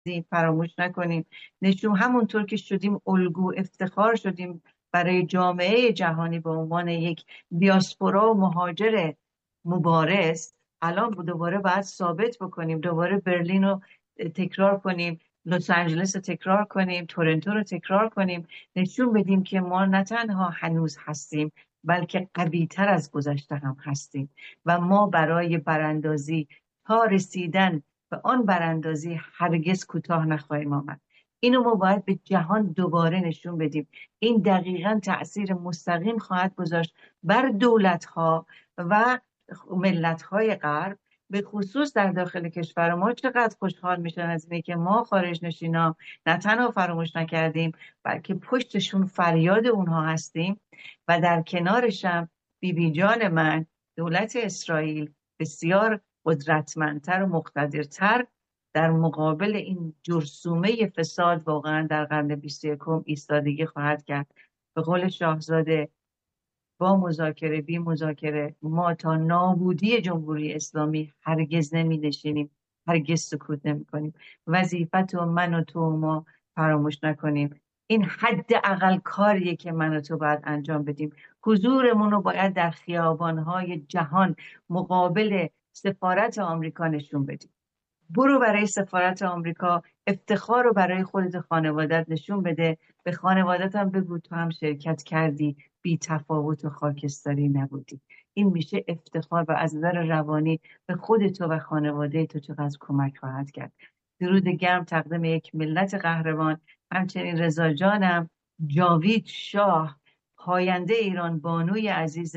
فراموش نکنیم. همونطور که شدیم الگو افتخار شدیم برای جامعه جهانی به عنوان یک دیاسپورا و مهاجر مبارز، الان دوباره باید ثابت بکنیم، دوباره برلین رو تکرار کنیم، لس آنجلس رو تکرار کنیم، تورنتو رو تکرار کنیم، نشون بدیم که ما نه تنها هنوز هستیم بلکه قوی‌تر از گذشته هم هستیم و ما برای براندازی تا رسیدن به آن براندازی هرگز کوتاه نخواهیم آمد. اینو ما باید به جهان دوباره نشون بدیم. این دقیقاً تأثیر مستقیم خواهد گذاشت بر دولت‌ها و ملت‌های غرب، به خصوص در داخل کشور ما. چقدر خوشحال میشن از اینه که ما خارج نشینا نه تنها فراموش نکردیم بلکه پشتشون فریاد اونها هستیم و در کنارشم بیبی جان من دولت اسرائیل بسیار قدرتمندتر و مقتدرتر در مقابل این جرثومه فساد واقعا در قرن 21 ایستادگی خواهد کرد. به قول شاهزاده، با مذاکره بی مذاکره ما تا نابودی جمهوری اسلامی هرگز نمی نشینیم، هرگز سکوت نمی کنیم. وظیفت و من و تو و ما فراموش نکنیم. این حداقل کاریه که من و تو باید انجام بدیم. حضورمون رو باید در خیابان‌های جهان مقابل سفارت آمریکا نشون بدیم. برو برای سفارت آمریکا افتخار رو برای خودت و خانوادت نشون بده. به خانوادت هم بگو تو هم شرکت کردی، بی تفاوت و خاکستری نبودی. این میشه افتخار و از نظر روانی به خودت و خانواده تو چقدر کمک خواهد کرد. درود گرم تقدیم یک ملت قهرمان، همچنین رضا جانم، جاوید شاه، پاینده ایران بانوی عزیز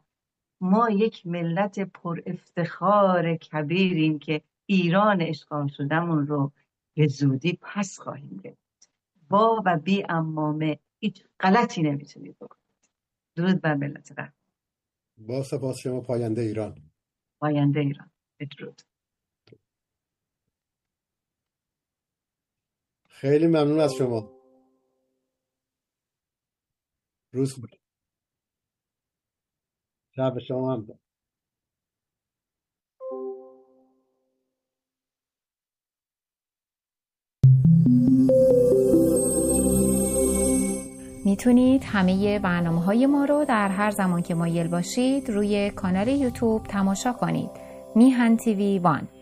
ما یک ملت پر افتخار کبیریم که ایران اشغال شدمون رو به زودی پس خواهیم گرفت. با و بی امامه هیچ غلطی نمیتونید بکنید. درود بر ملت قهرمان. با سپاس شما پاینده ایران. پاینده ایران. بدرود. خیلی ممنون از شما. روز خوش. شب شما هم. میتونید همه برنامه‌های ما رو در هر زمان که مایل باشید روی کانال یوتیوب تماشا کنید. میهن تیوی 1.